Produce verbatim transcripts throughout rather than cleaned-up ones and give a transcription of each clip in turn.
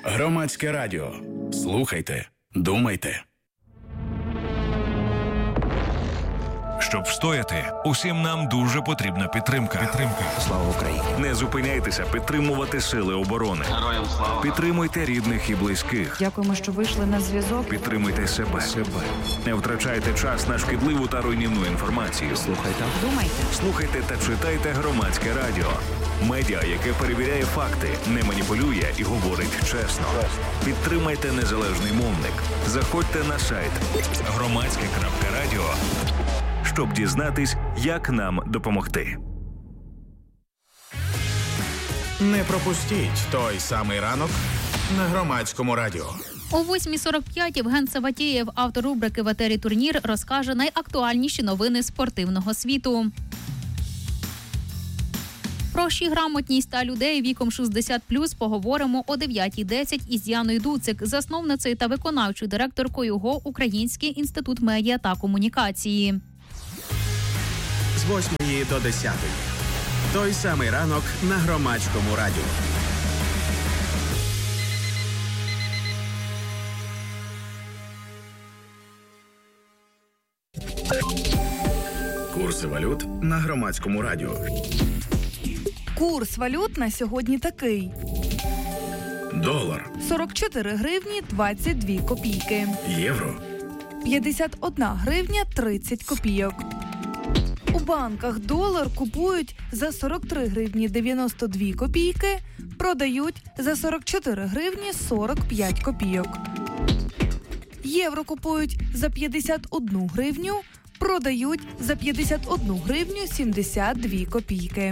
Громадське радіо. Слухайте, думайте. Щоб встояти, усім нам дуже потрібна підтримка. Підтримка. Слава Україні! Не зупиняйтеся підтримувати сили оборони. Героям слава! Підтримуйте рідних і близьких. Дякуємо, що вийшли на зв'язок. Підтримуйте себе. себе. Не втрачайте час на шкідливу та руйнівну інформацію. Слухайте. Думайте. Слухайте та читайте Громадське радіо. Медіа, яке перевіряє факти, не маніпулює і говорить чесно. Підтримайте незалежний мовник. Заходьте на сайт громадське крапка радіо, щоб дізнатись, як нам допомогти. Не пропустіть той самий ранок на Громадському радіо. О восьмій сорок п'ять Євген Саватєєв, автор рубрики «В етері Турнір», розкаже найактуальніші новини спортивного світу. Про грамотність та людей віком шістдесят плюс поговоримо о дев'ятій десять із Яною Дуцик, засновницею та виконавчою директоркою ГО «Український інститут медіа та комунікації». З восьмої до десятої. Той самий ранок на Громадському радіо. Курси валют на Громадському радіо. Курс валют на сьогодні такий. Долар. сорок чотири гривні двадцять дві копійки. Євро. п'ятдесят одна гривня тридцять копійок. У банках долар купують за сорок три гривні дев'яносто дві копійки, продають за сорок чотири гривні сорок п'ять копійок. Євро купують за п'ятдесят одну гривню, продають за п'ятдесят одну гривню сімдесят дві копійки.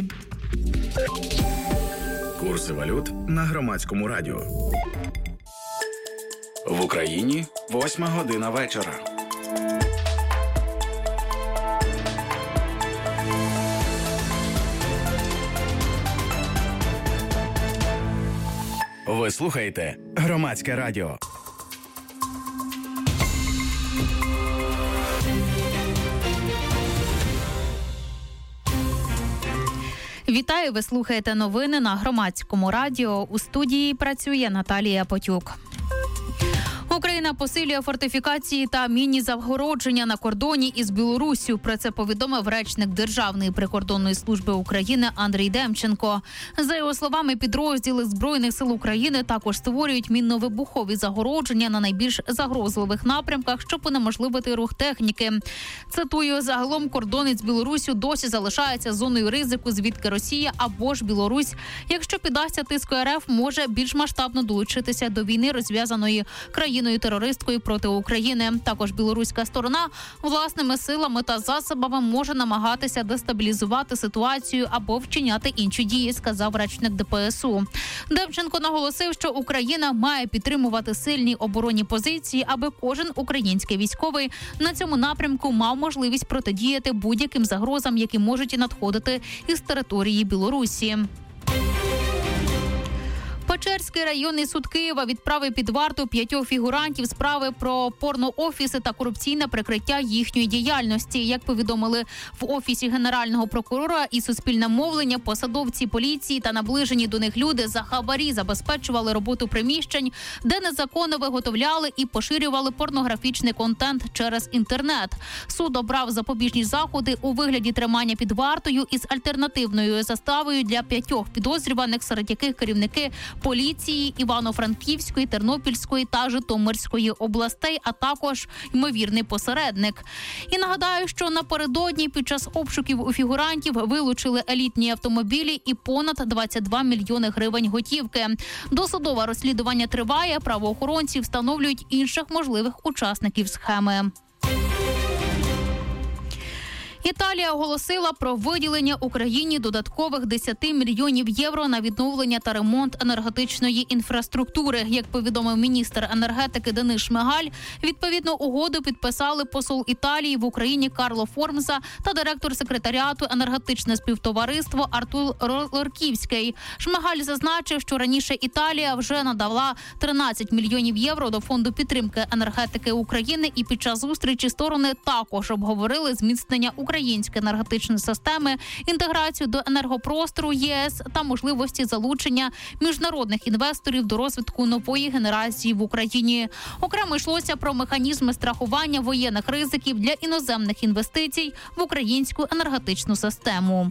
Курси валют на Громадському радіо. В Україні восьма година вечора. Ви слухаєте Громадське радіо. Вітаю, ви слухаєте новини на Громадському радіо. У студії працює Наталія Потюк. Україна посилює фортифікації та міні-загородження на кордоні із Білоруссю. Про це повідомив речник Державної прикордонної служби України Андрій Демченко. За його словами, підрозділи Збройних сил України також створюють мінно-вибухові загородження на найбільш загрозливих напрямках, щоб унеможливити рух техніки. Цитую, загалом кордон із Білоруссю досі залишається зоною ризику, звідки Росія або ж Білорусь, якщо піддасться тиску РФ, може більш масштабно долучитися до війни, розв'язаної країною терористкою проти України. Також білоруська сторона власними силами та засобами може намагатися дестабілізувати ситуацію або вчиняти інші дії, сказав речник ДПСУ. Демченко наголосив, що Україна має підтримувати сильні оборонні позиції, аби кожен український військовий на цьому напрямку мав можливість протидіяти будь-яким загрозам, які можуть надходити із території Білорусі. Печерський районний суд Києва відправив під варту п'ятьох фігурантів справи про порноофіси та корупційне прикриття їхньої діяльності. Як повідомили в Офісі Генерального прокурора і Суспільне мовлення, посадовці поліції та наближені до них люди за хабарі забезпечували роботу приміщень, де незаконно виготовляли і поширювали порнографічний контент через інтернет. Суд обрав запобіжні заходи у вигляді тримання під вартою із альтернативною заставою для п'ятьох підозрюваних, серед яких керівники поліції Івано-Франківської, Тернопільської та Житомирської областей, а також ймовірний посередник. І нагадаю, що напередодні під час обшуків у фігурантів вилучили елітні автомобілі і понад двадцять два мільйони гривень готівки. Досудове розслідування триває, правоохоронці встановлюють інших можливих учасників схеми. Італія оголосила про виділення Україні додаткових десять мільйонів євро на відновлення та ремонт енергетичної інфраструктури. Як повідомив міністр енергетики Денис Шмигаль, відповідну угоду підписали посол Італії в Україні Карло Формза та директор секретаріату енергетичне співтовариство Артур Лорківський. Шмигаль зазначив, що раніше Італія вже надала тринадцять мільйонів євро до фонду підтримки енергетики України, і під час зустрічі сторони також обговорили зміцнення України української енергетичної системи, інтеграцію до енергопростору ЄС та можливості залучення міжнародних інвесторів до розвитку нової генерації в Україні. Окремо йшлося про механізми страхування воєнних ризиків для іноземних інвестицій в українську енергетичну систему.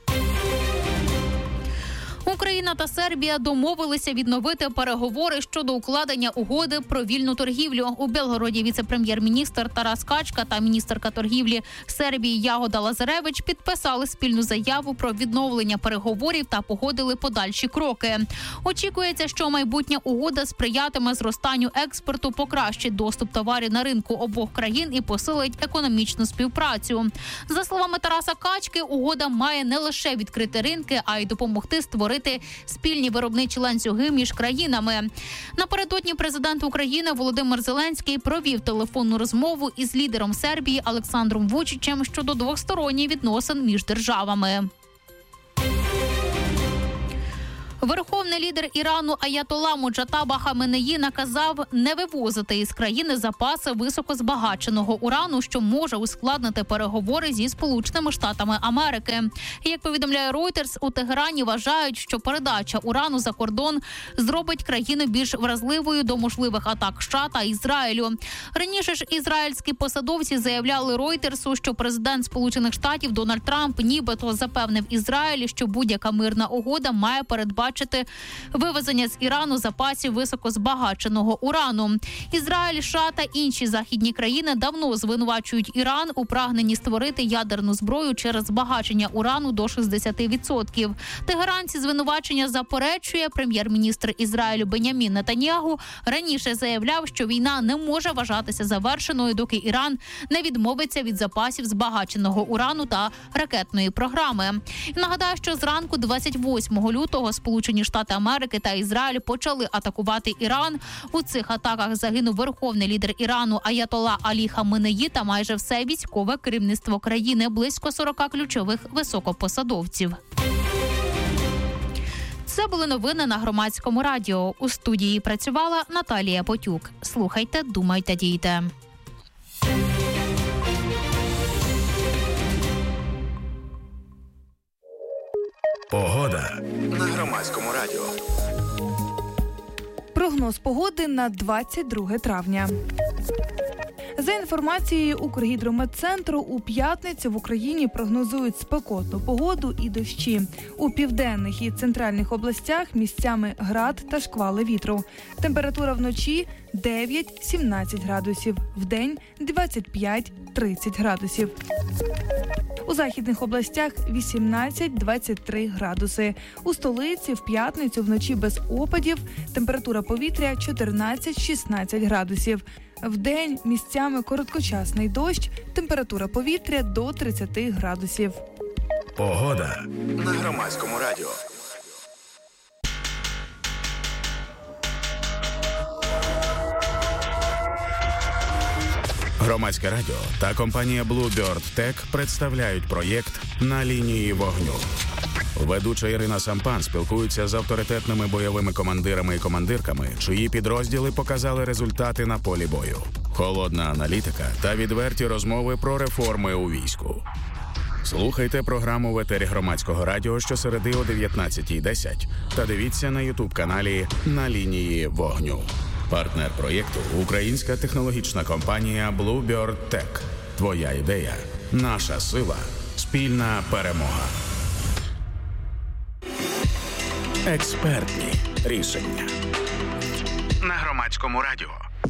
Україна та Сербія домовилися відновити переговори щодо укладення угоди про вільну торгівлю. У Белгороді віце-прем'єр-міністр Тарас Качка та міністерка торгівлі Сербії Ягода Лазаревич підписали спільну заяву про відновлення переговорів та погодили подальші кроки. Очікується, що майбутня угода сприятиме зростанню експорту, покращить доступ товарів на ринку обох країн і посилить економічну співпрацю. За словами Тараса Качки, угода має не лише відкрити ринки, а й допомогти створити спільні виробничі ланцюги між країнами. Напередодні президент України Володимир Зеленський провів телефонну розмову із лідером Сербії Олександром Вучичем щодо двосторонніх відносин між державами. Верховний лідер Ірану Аятолла Моджтаба Хаменеї наказав не вивозити із країни запаси високозбагаченого урану, що може ускладнити переговори зі Сполученими Штатами Америки. Як повідомляє Reuters, у Тегерані вважають, що передача урану за кордон зробить країну більш вразливою до можливих атак США та Ізраїлю. Раніше ж ізраїльські посадовці заявляли Ройтерсу, що президент Сполучених Штатів Дональд Трамп нібито запевнив Ізраїлі, що будь-яка мирна угода має передбачити вивезення з Ірану запасів високозбагаченого урану. Ізраїль, США та інші західні країни давно звинувачують Іран у прагненні створити ядерну зброю через збагачення урану до шістдесят відсотків. Тегеран ці звинувачення заперечує. Прем'єр-міністр Ізраїлю Бенямін Нетаньягу раніше заявляв, що війна не може вважатися завершеною, доки Іран не відмовиться від запасів збагаченого урану та ракетної програми. І нагадаю, що зранку двадцять восьмого лютого Сполучені Штати Америки та Ізраїль почали атакувати Іран. У цих атаках загинув верховний лідер Ірану Аятолла Алі Хаменеї та майже все військове керівництво країни, близько сорока ключових високопосадовців. Це були новини на Громадському радіо. У студії працювала Наталія Потюк. Слухайте, думайте, дійте. Погода на Громадському радіо. Прогноз погоди на двадцять друге травня. За інформацією Укргідрометцентру, у п'ятницю в Україні прогнозують спекотну погоду і дощі. У південних і центральних областях місцями град та шквали вітру. Температура вночі дев'ять-сімнадцять градусів, вдень двадцять п'ять - тридцять градусів. У західних областях вісімнадцять - двадцять три градуси. У столиці в п'ятницю вночі без опадів, температура повітря чотирнадцять - шістнадцять градусів. Вдень місцями короткочасний дощ, температура повітря до тридцяти градусів. Погода на Громадському радіо. Громадське радіо та компанія Bluebird Tech представляють проєкт «На лінії вогню». Ведуча Ірина Сампан спілкується з авторитетними бойовими командирами і командирками, чиї підрозділи показали результати на полі бою. Холодна аналітика та відверті розмови про реформи у війську. Слухайте програму в етері Громадського радіо щосереди о дев'ятнадцятій десять та дивіться на ютуб-каналі «На лінії вогню». Партнер проєкту – українська технологічна компанія Bluebird Tech. Твоя ідея – наша сила, спільна перемога. Експертні рішення на Громадському радіо.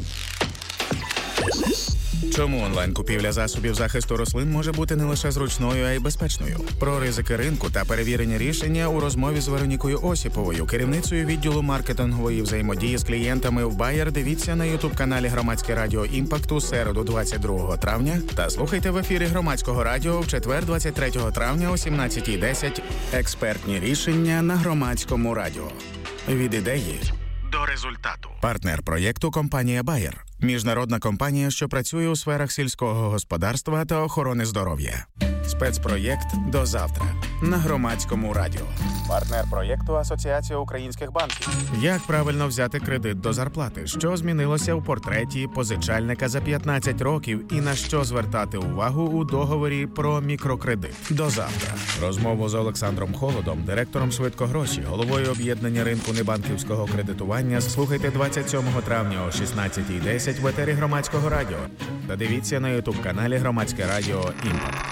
Чому онлайн-купівля засобів захисту рослин може бути не лише зручною, а й безпечною? Про ризики ринку та перевірені рішення у розмові з Веронікою Осіповою, керівницею відділу маркетингової взаємодії з клієнтами в Bayer. Дивіться на ютуб-каналі Громадське радіо Імпакт у середу двадцять другого травня та слухайте в ефірі Громадського радіо в четвер двадцять третього травня о сімнадцятій десять. Експертні рішення на Громадському радіо. Від ідеї до результату. Партнер проєкту – компанія Bayer. Міжнародна компанія, що працює у сферах сільського господарства та охорони здоров'я. Спецпроєкт «До завтра» на Громадському радіо. Партнер проєкту Асоціація українських банків. Як правильно взяти кредит до зарплати? Що змінилося у портреті позичальника за п'ятнадцять років і на що звертати увагу у договорі про мікрокредит? До завтра. Розмову з Олександром Холодом, директором «Швидкогроші», головою об'єднання ринку небанківського кредитування, слухайте двадцять сьомого травня о шістнадцятій десять в етері Громадського радіо. Та дивіться на ютуб-каналі Громадське радіо «Імпакт».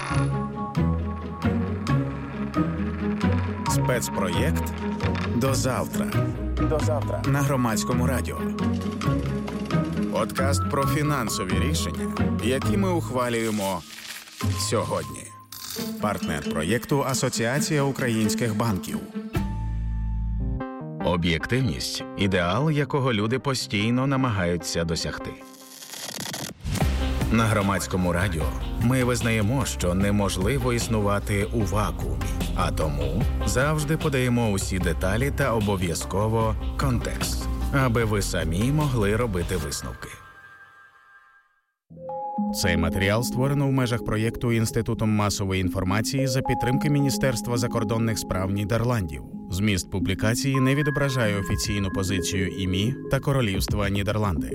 Спецпроєкт «До завтра». До завтра на Громадському радіо. Подкаст про фінансові рішення, які ми ухвалюємо сьогодні. Партнер проєкту Асоціація українських банків. Об'єктивність – ідеал, якого люди постійно намагаються досягти. На Громадському радіо ми визнаємо, що неможливо існувати у вакуумі, а тому завжди подаємо усі деталі та обов'язково контекст, аби ви самі могли робити висновки. Цей матеріал створено в межах проєкту Інститутом масової інформації за підтримки Міністерства закордонних справ Нідерландів. Зміст публікації не відображає офіційну позицію ІМІ та Королівства Нідерланди.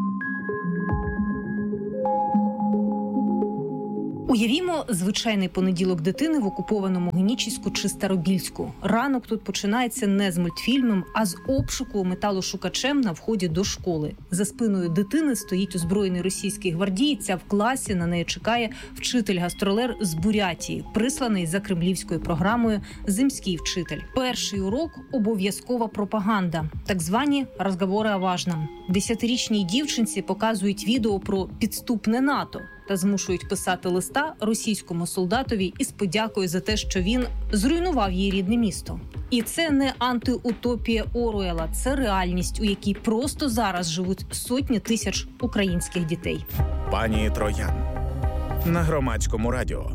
Уявімо звичайний понеділок дитини в окупованому Генічеську чи Старобільську. Ранок тут починається не з мультфільмом, а з обшуку металошукачем на вході до школи. За спиною дитини стоїть озброєний російський гвардієць, а в класі на неї чекає вчитель-гастролер з Бурятії, присланий за кремлівською програмою «Земський вчитель». Перший урок – обов'язкова пропаганда, так звані «розговори о важном». Десятирічній дівчинці показують відео про підступне НАТО та змушують писати листа російському солдатові із подякою за те, що він зруйнував її рідне місто. І це не антиутопія Оруелла, це реальність, у якій просто зараз живуть сотні тисяч українських дітей. Пані Троян на Громадському радіо.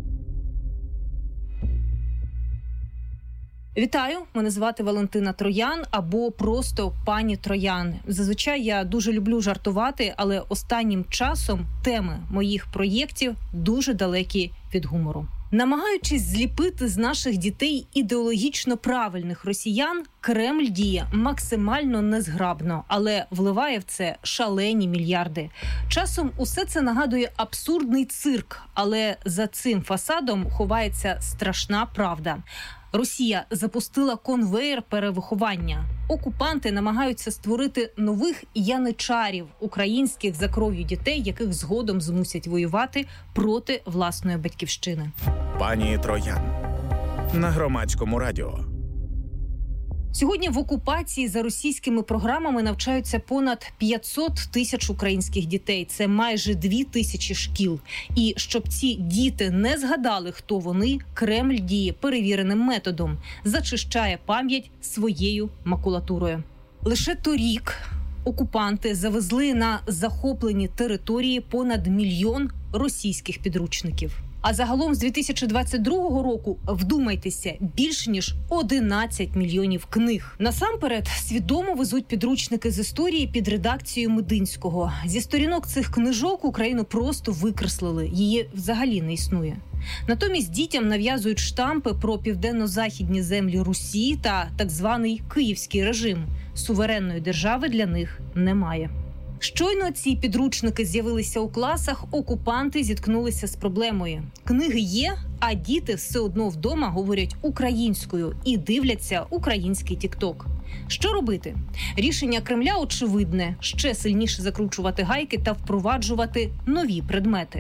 Вітаю, мене звати Валентина Троян або просто пані Троян. Зазвичай я дуже люблю жартувати, але останнім часом теми моїх проєктів дуже далекі від гумору. Намагаючись зліпити з наших дітей ідеологічно правильних росіян, Кремль діє максимально незграбно, але вливає в це шалені мільярди. Часом усе це нагадує абсурдний цирк, але за цим фасадом ховається страшна правда. Росія запустила конвеєр перевиховання. Окупанти намагаються створити нових яничарів, українських за кров'ю дітей, яких згодом змусять воювати проти власної батьківщини. Пані Троян на Громадському радіо. Сьогодні в окупації за російськими програмами навчаються понад п'ятсот тисяч українських дітей. Це майже дві тисячі шкіл. І щоб ці діти не згадали, хто вони, Кремль діє перевіреним методом. Зачищає пам'ять своєю макулатурою. Лише торік окупанти завезли на захоплені території понад мільйон російських підручників. А загалом з дві тисячі двадцять другого року, вдумайтеся, більш ніж одинадцять мільйонів книг. Насамперед, свідомо везуть підручники з історії під редакцією Мединського. Зі сторінок цих книжок Україну просто викреслили, її взагалі не існує. Натомість дітям нав'язують штампи про південно-західні землі Русі та так званий київський режим. Суверенної держави для них немає. Щойно ці підручники з'явилися у класах, окупанти зіткнулися з проблемою. Книги є, а діти все одно вдома говорять українською і дивляться український тік-ток. Що робити? Рішення Кремля очевидне – ще сильніше закручувати гайки та впроваджувати нові предмети.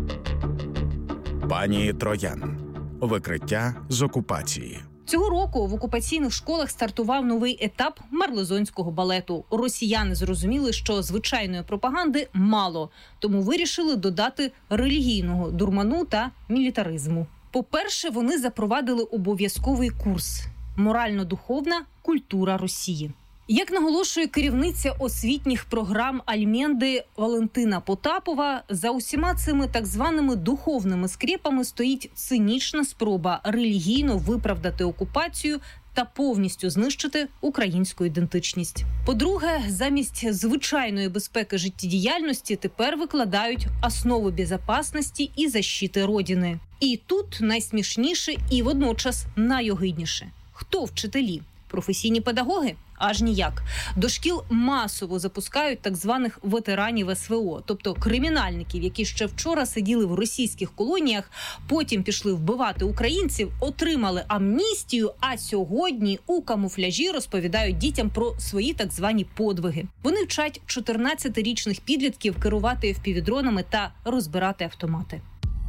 Пані Троян. Викриття з окупації. Цього року в окупаційних школах стартував новий етап марлезонського балету. Росіяни зрозуміли, що звичайної пропаганди мало, тому вирішили додати релігійного дурману та мілітаризму. По-перше, вони запровадили обов'язковий курс «Морально-духовна культура Росії». Як наголошує керівниця освітніх програм Альменди Валентина Потапова, за усіма цими так званими духовними скрепами стоїть цинічна спроба релігійно виправдати окупацію та повністю знищити українську ідентичність. По-друге, замість звичайної безпеки життєдіяльності тепер викладають основи безпечності і защити Родини. І тут найсмішніше і водночас найогидніше. Хто вчителі? Професійні педагоги? Аж ніяк. До шкіл масово запускають так званих ветеранів ес ве о, тобто кримінальників, які ще вчора сиділи в російських колоніях, потім пішли вбивати українців, отримали амністію, а сьогодні у камуфляжі розповідають дітям про свої так звані подвиги. Вони вчать чотирнадцятирічних підлітків керувати еф пі ві-дронами та розбирати автомати.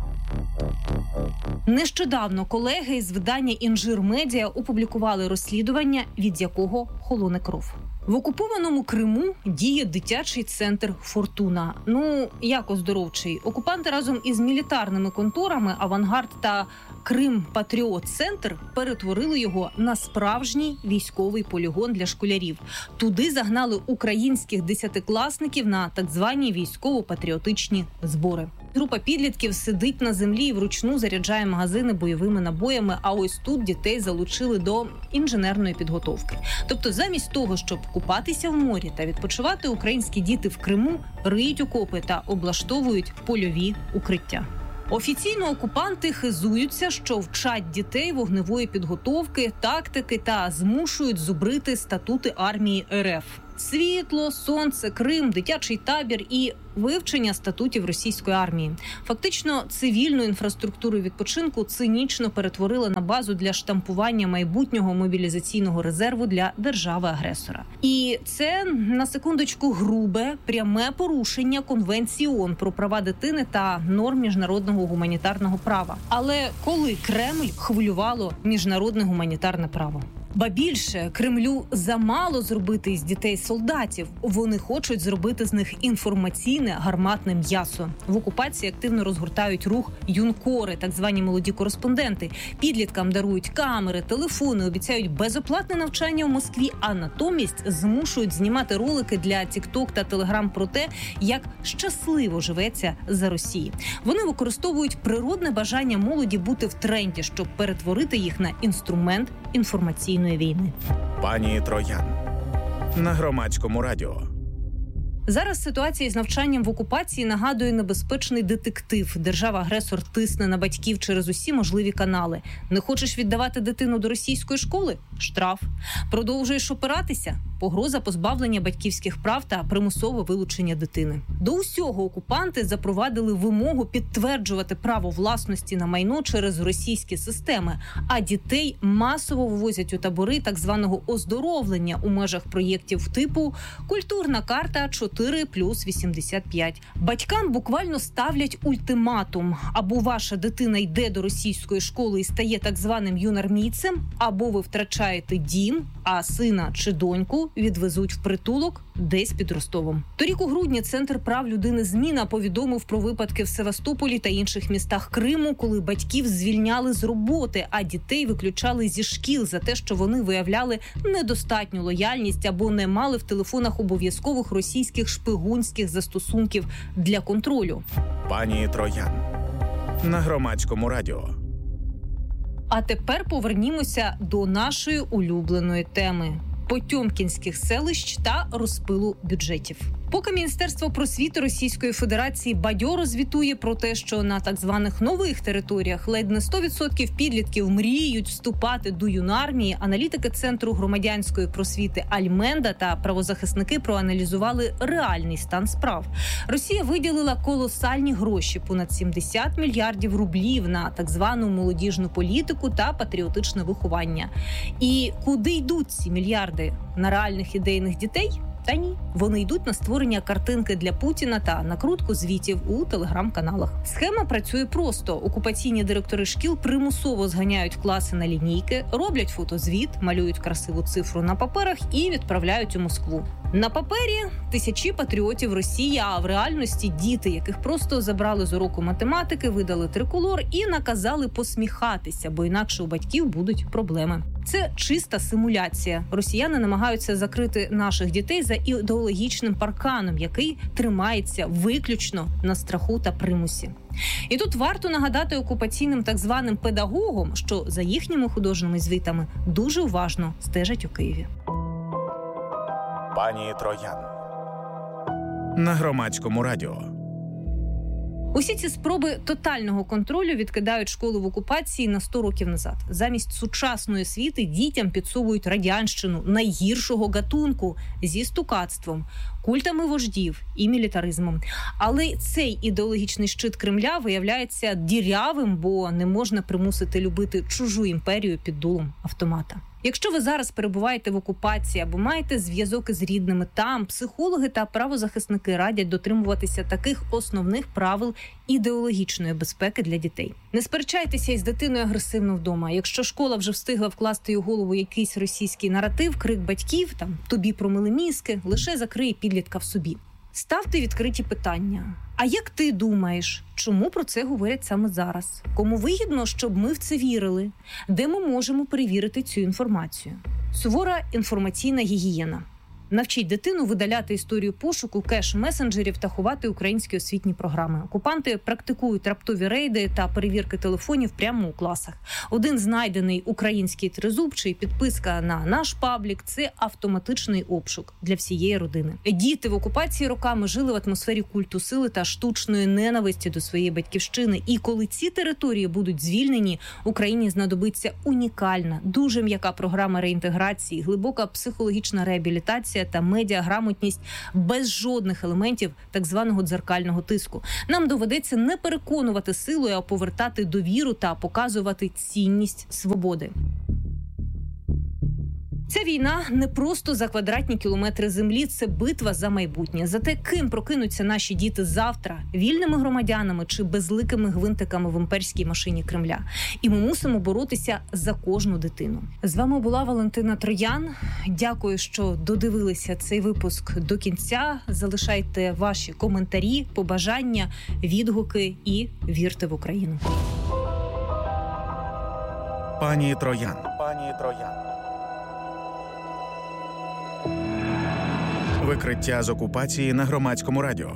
Нещодавно колеги із видання «Інжир Медіа» опублікували розслідування, від якого холоне кров. В окупованому Криму діє дитячий центр «Фортуна». Ну, як оздоровчий. Окупанти разом із мілітарними конторами «Авангард» та «Крим Патріот Центр» перетворили його на справжній військовий полігон для школярів. Туди загнали українських десятикласників на так звані військово-патріотичні збори. Група підлітків сидить на землі і вручну заряджає магазини бойовими набоями, а ось тут дітей залучили до інженерної підготовки. Тобто замість того, щоб купатися в морі та відпочивати, українські діти в Криму риють окопи та облаштовують польові укриття. Офіційно окупанти хизуються, що вчать дітей вогневої підготовки, тактики та змушують зубрити статути армії ер еф. Світло, сонце, Крим, дитячий табір і вивчення статутів російської армії. Фактично, цивільну інфраструктуру відпочинку цинічно перетворили на базу для штампування майбутнього мобілізаційного резерву для держави-агресора. І це, на секундочку, грубе, пряме порушення Конвенції ООН про права дитини та норм міжнародного гуманітарного права. Але коли Кремль хвилювало міжнародне гуманітарне право? Ба більше, Кремлю замало зробити із дітей солдатів. Вони хочуть зробити з них інформаційне гарматне м'ясо. В окупації активно розгортають рух юнкори, так звані молоді кореспонденти. Підліткам дарують камери, телефони, обіцяють безоплатне навчання в Москві, а натомість змушують знімати ролики для TikTok та Telegram про те, як щасливо живеться за Росії. Вони використовують природне бажання молоді бути в тренді, щоб перетворити їх на інструмент інформаційної війни. Пані Троян на Громадському радіо. Зараз ситуація з навчанням в окупації нагадує небезпечний детектив. Держава-агресор тисне на батьків через усі можливі канали. Не хочеш віддавати дитину до російської школи? Штраф. Продовжуєш опиратися? Погроза позбавлення батьківських прав та примусове вилучення дитини. До усього окупанти запровадили вимогу підтверджувати право власності на майно через російські системи, а дітей масово вивозять у табори так званого оздоровлення у межах проєктів типу «Культурна карта чотири плюс вісімдесят п'ять». Батькам буквально ставлять ультиматум: або ваша дитина йде до російської школи і стає так званим юнармійцем, або ви втрачаєте дім, а сина чи доньку відвезуть в притулок десь під Ростовом. Торік у грудні Центр прав людини «Зміна» повідомив про випадки в Севастополі та інших містах Криму, коли батьків звільняли з роботи, а дітей виключали зі шкіл за те, що вони виявляли недостатню лояльність або не мали в телефонах обов'язкових російських шпигунських застосунків для контролю. Пані Троян на Громадському радіо. А тепер повернімося до нашої улюбленої теми – потьомкінських селищ та розпилу бюджетів. Поки Міністерство просвіти Російської Федерації бадьоро звітує про те, що на так званих нових територіях ледь не сто відсотків підлітків мріють вступати до юнармії, аналітики Центру громадянської просвіти Альменда та правозахисники проаналізували реальний стан справ. Росія виділила колосальні гроші – понад сімдесят мільярдів рублів на так звану молодіжну політику та патріотичне виховання. І куди йдуть ці мільярди? На реальних ідейних дітей? Та ні, вони йдуть на створення картинки для Путіна та накрутку звітів у телеграм-каналах. Схема працює просто. Окупаційні директори шкіл примусово зганяють класи на лінійки, роблять фотозвіт, малюють красиву цифру на паперах і відправляють у Москву. На папері тисячі патріотів Росії, а в реальності діти, яких просто забрали з уроку математики, видали триколор і наказали посміхатися, бо інакше у батьків будуть проблеми. Це чиста симуляція. Росіяни намагаються закрити наших дітей за ідеологічним парканом, який тримається виключно на страху та примусі. І тут варто нагадати окупаційним так званим педагогам, що за їхніми художніми звітами дуже уважно стежать у Києві. Пані Троян на Громадському радіо. Усі ці спроби тотального контролю відкидають школу в окупації на сто років назад. Замість сучасної освіти дітям підсовують радянщину найгіршого гатунку зі стукацтвом, культами вождів і мілітаризмом. Але цей ідеологічний щит Кремля виявляється дірявим, бо не можна примусити любити чужу імперію під дулом автомата. Якщо ви зараз перебуваєте в окупації або маєте зв'язок із рідними там, психологи та правозахисники радять дотримуватися таких основних правил ідеологічної безпеки для дітей. Не сперечайтеся із дитиною агресивно вдома. Якщо школа вже встигла вкласти у голову якийсь російський наратив, крик батьків, там «тобі промили мізки», лише закриє підлітка в собі. Ставте відкриті питання. А як ти думаєш, чому про це говорять саме зараз? Кому вигідно, щоб ми в це вірили? Де ми можемо перевірити цю інформацію? Сувора інформаційна гігієна. Навчіть дитину видаляти історію пошуку, кеш месенджерів та ховати українські освітні програми. Окупанти практикують раптові рейди та перевірки телефонів прямо у класах. Один знайдений український тризуб чи підписка на наш паблік – це автоматичний обшук для всієї родини. Діти в окупації роками жили в атмосфері культу сили та штучної ненависті до своєї батьківщини. І коли ці території будуть звільнені, Україні знадобиться унікальна, дуже м'яка програма реінтеграції, глибока психологічна реабілітація та медіаграмотність без жодних елементів так званого дзеркального тиску. Нам доведеться не переконувати силою, а повертати довіру та показувати цінність свободи. Ця війна не просто за квадратні кілометри землі, це битва за майбутнє. За те, ким прокинуться наші діти завтра – вільними громадянами чи безликими гвинтиками в імперській машині Кремля. І ми мусимо боротися за кожну дитину. З вами була Валентина Троян. Дякую, що додивилися цей випуск до кінця. Залишайте ваші коментарі, побажання, відгуки і вірте в Україну. Пані Троян. Пані Троян. Викриття з окупації на Громадському радіо.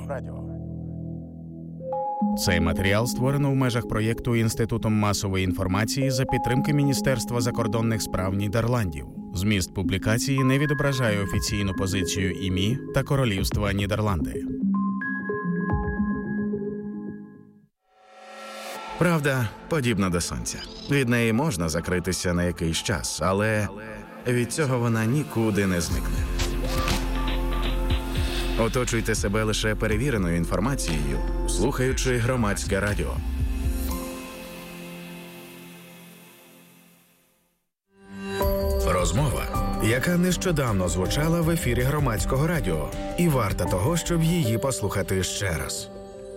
Цей матеріал створено в межах проєкту Інститутом масової інформації за підтримки Міністерства закордонних справ Нідерландів. Зміст публікації не відображає офіційну позицію ІМІ та Королівства Нідерланди. Правда подібна до сонця. Від неї можна закритися на якийсь час, але від цього вона нікуди не зникне. Оточуйте себе лише перевіреною інформацією, слухаючи Громадське радіо. Розмова, яка нещодавно звучала в ефірі Громадського радіо, і варта того, щоб її послухати ще раз.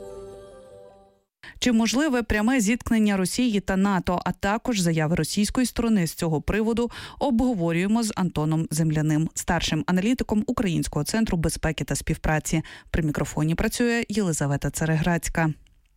Чи можливе пряме зіткнення Росії та НАТО, а також заяви російської сторони з цього приводу, обговорюємо з Антоном Земляним, старшим аналітиком Українського центру безпеки та співпраці. При мікрофоні працює Єлизавета Цереграцька.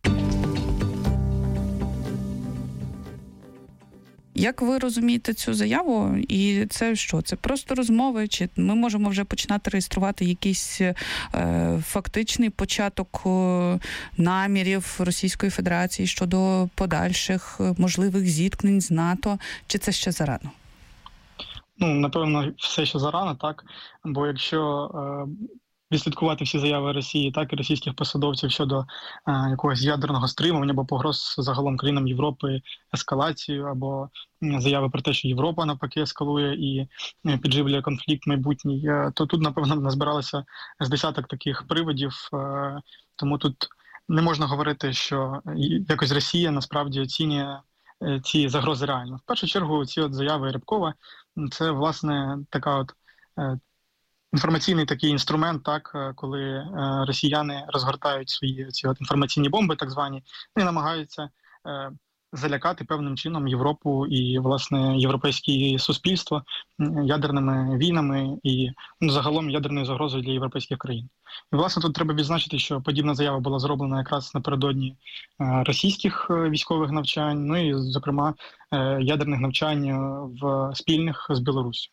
Як ви розумієте цю заяву? І це що? Це просто розмови? Чи ми можемо вже починати реєструвати якийсь е, фактичний початок е, намірів Російської Федерації щодо подальших можливих зіткнень з НАТО? Чи це ще зарано? Ну, напевно, все ще зарано, так. Бо якщо е, відслідкувати всі заяви Росії, так і російських посадовців щодо е, якогось ядерного стримування або погроз загалом країнам Європи ескалацію, або заяви про те, що Європа навпаки ескалує і е, підживлює конфлікт майбутній, е, то тут, напевно, назбиралося з десяток таких приводів, е, тому тут не можна говорити, що якось Росія насправді оцінює е, ці загрози реально. В першу чергу ці от заяви Рябкова – це, власне, така от е, інформаційний такий інструмент, так, коли е, росіяни розгортають свої ці от інформаційні бомби, так звані, і намагаються е, залякати певним чином Європу і, власне, європейське суспільство ядерними війнами і, ну, загалом ядерною загрозою для європейських країн. І, власне, тут треба відзначити, що подібна заява була зроблена якраз напередодні російських військових навчань, ну і, зокрема, ядерних навчань в спільних з Білоруссю.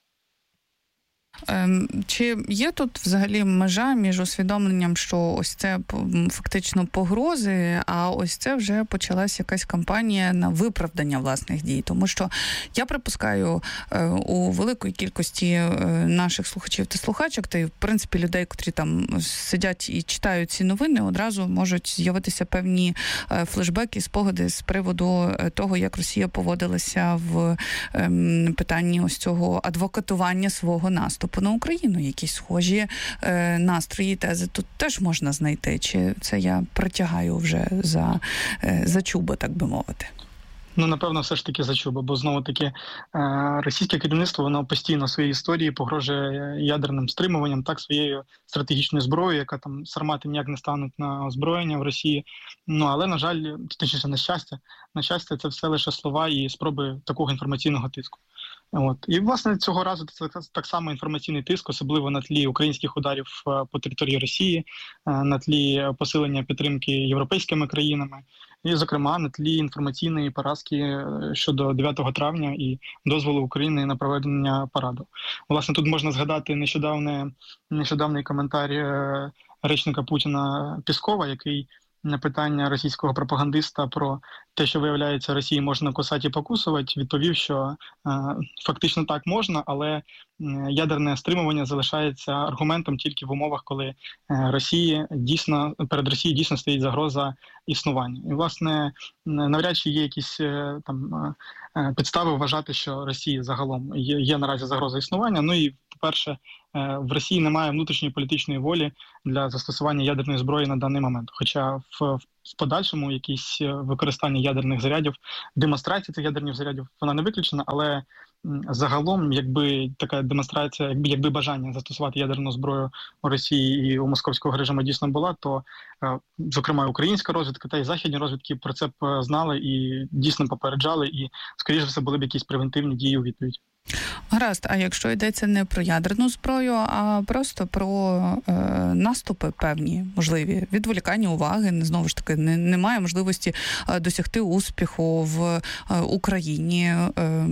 Чи є тут взагалі межа між усвідомленням, що ось це фактично погрози, а ось це вже почалась якась кампанія на виправдання власних дій? Тому що я припускаю, у великої кількості наших слухачів та слухачок, та й в принципі людей, котрі там сидять і читають ці новини, одразу можуть з'явитися певні флешбеки, спогади з приводу того, як Росія поводилася в питанні ось цього адвокатування свого наступу на Україну. Якісь схожі е, настрої, тези тут теж можна знайти. Чи це я притягаю вже за, е, за чубо, так би мовити? Ну, напевно, все ж таки за чубо, бо, знову-таки, е, російське керівництво, воно постійно в своїй історії погрожує ядерним стримуванням, так, своєю стратегічною зброєю, яка там сармати ніяк не стануть на озброєння в Росії. Ну, але, на жаль, точніше, на щастя, на щастя, це все лише слова і спроби такого інформаційного тиску. От. І, власне, цього разу це так само інформаційний тиск, особливо на тлі українських ударів по території Росії, на тлі посилення підтримки європейськими країнами, і, зокрема, на тлі інформаційної поразки щодо дев'ятого травня і дозволу України на проведення параду. Власне, тут можна згадати нещодавне, нещодавний коментар речника Путіна Пєскова, який на питання російського пропагандиста про те, що, виявляється, Росії можна кусати і покусувати, відповів, що е, фактично так можна, але е, ядерне стримування залишається аргументом тільки в умовах, коли е, Росії дійсно, перед Росією дійсно стоїть загроза існування. І, власне, навряд чи є якісь е, там е, підстави вважати, що Росії загалом є, є наразі загроза існування. Ну і, по-перше, е, в Росії немає внутрішньої політичної волі для застосування ядерної зброї на даний момент. Хоча в в подальшому якісь використання ядерних зарядів, демонстрація цих ядерних зарядів, вона не виключена, але загалом, якби така демонстрація, якби, якби бажання застосувати ядерну зброю у Росії і у московського режиму дійсно була, то, зокрема, українська розвідка та й західні розвідки про це б знали і дійсно попереджали, і, скоріше все, були б якісь превентивні дії у відповідь. Гаразд, а якщо йдеться не про ядерну зброю, а просто про е, наступи певні, можливі, відволікання уваги, знову ж таки, не, немає можливості е, досягти успіху в е, Україні. Е,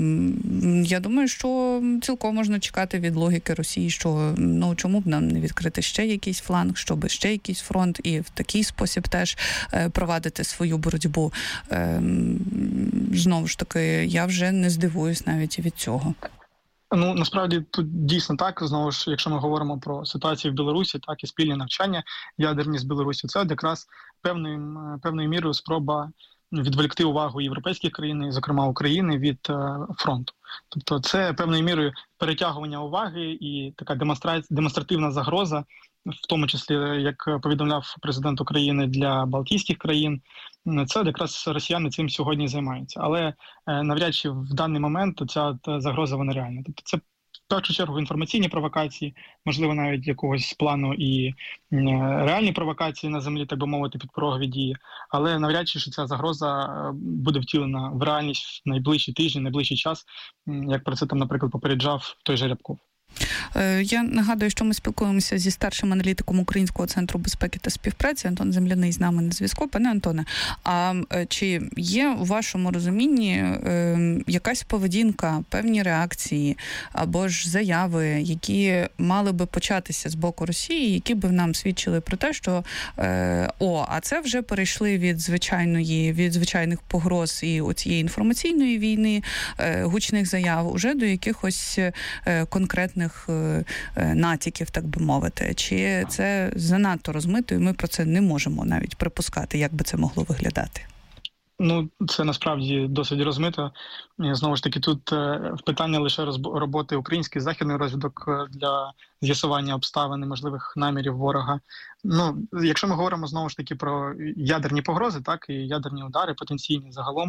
я думаю, що цілком можна чекати від логіки Росії, що, ну, чому б нам не відкрити ще якийсь фланг, щоб ще якийсь фронт, і в такий спосіб теж е, провадити свою боротьбу. Е, знову ж таки, я вже не здивуюсь навіть від цього. Ну, насправді, тут дійсно так. Знову ж, якщо ми говоримо про ситуацію в Білорусі, так і спільні навчання ядерні з Білорусі, це якраз певною, певною мірою спроба відволікти увагу європейських країн, зокрема України, від фронту. Тобто це певною мірою перетягування уваги і така демонстративна загроза, в тому числі, як повідомляв президент України, для Балтійських країн. Це якраз росіяни цим сьогодні займаються. Але навряд чи в даний момент ця загроза вона реальна. Тобто це в першу чергу інформаційні провокації, можливо, навіть якогось плану і реальні провокації на землі, так би мовити, підпорогові дії. Але навряд чи що ця загроза буде втілена в реальність в найближчі тижні, найближчий час, як про це там, наприклад, попереджав той же Рябков. Я нагадую, що ми спілкуємося зі старшим аналітиком Українського центру безпеки та співпраці. Антон Земляний з нами на зв'язку. Пане Антоне, а чи є у вашому розумінні е, якась поведінка, певні реакції або ж заяви, які мали би початися з боку Росії, які б нам свідчили про те, що е, о, а це вже перейшли від звичайної, від звичайних погроз і оцієї інформаційної війни, е, гучних заяв, уже до якихось е, конкретних натяків, так би мовити. Чи це занадто розмито, і ми про це не можемо навіть припускати, як би це могло виглядати? Ну, це насправді досить розмито. Знову ж таки, тут питання лише роботи українських західних розвідок для з'ясування обставин і можливих намірів ворога. Ну, якщо ми говоримо знову ж таки про ядерні погрози, так, і ядерні удари потенційні загалом,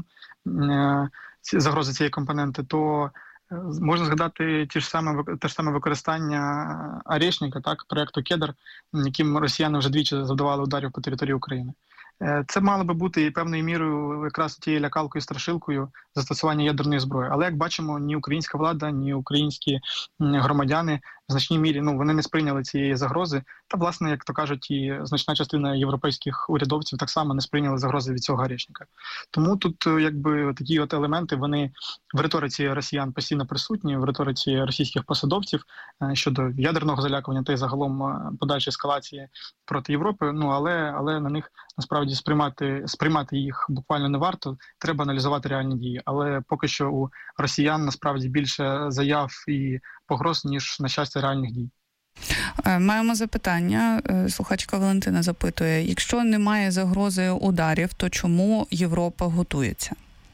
загрози цієї компоненти, то можна згадати ті ж саме, те ж саме використання Орешника, так, проєкту «Кедр», яким росіяни вже двічі завдавали ударів по території України. Це мало би бути і певною мірою якраз тією лякалкою, страшилкою застосування ядерної зброї. Але, як бачимо, ні українська влада, ні українські громадяни в значній мірі, ну, вони не сприйняли цієї загрози. Та, власне, як то кажуть, і значна частина європейських урядовців так само не сприйняли загрози від цього гарячника. Тому тут, якби, такі от елементи, вони в риториці росіян постійно присутні, в риториці російських посадовців щодо ядерного залякування та й загалом подальшої ескалації проти Європи. Ну, але, але на них насправді сприймати, сприймати їх буквально не варто, треба аналізувати реальні дії. Але поки що у росіян насправді більше заяв і погроз, ніж, на щастя, реальних дій. Маємо запитання. Слухачка Валентина запитує, якщо немає загрози ударів, то чому Європа готується?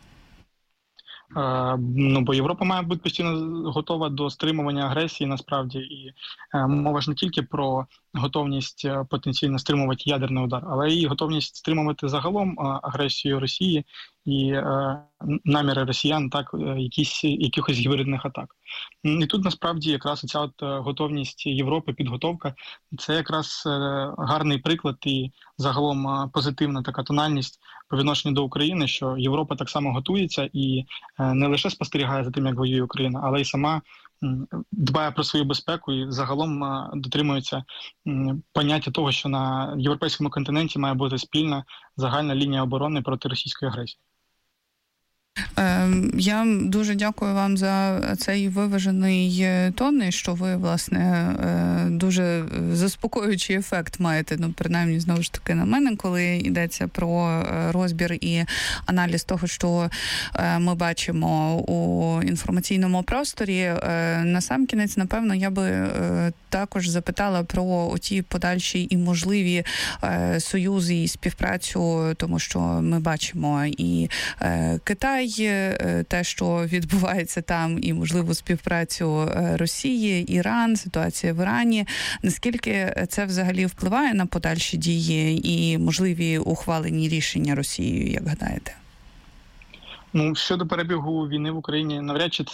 Ну, бо Європа має бути постійно готова до стримування агресії, насправді, і е, мова ж не тільки про готовність потенційно стримувати ядерний удар, але і готовність стримувати загалом е, агресію Росії і е, наміри росіян, так, якісь, якихось гібридних атак. І тут, насправді, якраз ця от готовність Європи, підготовка, це якраз е, гарний приклад і загалом е, позитивна така тональність по відношенню до України, що Європа так само готується і е, не лише спостерігає за тим, як воює Україна, але й сама м, дбає про свою безпеку і загалом е, дотримується м, поняття того, що на європейському континенті має бути спільна загальна лінія оборони проти російської агресії. Я дуже дякую вам за цей виважений тон, і що ви, власне, дуже заспокоюючий ефект маєте, ну, принаймні, знову ж таки, на мене, коли йдеться про розбір і аналіз того, що ми бачимо у інформаційному просторі. Насамкінець, напевно, я би також запитала про ті подальші і можливі союзи і співпрацю, тому що ми бачимо і Китай, те, що відбувається там, і, можливо, співпрацю Росії, Іран, ситуація в Ірані. Наскільки це взагалі впливає на подальші дії і можливі ухвалені рішення Росією, як гадаєте? Ну, щодо перебігу війни в Україні, навряд чи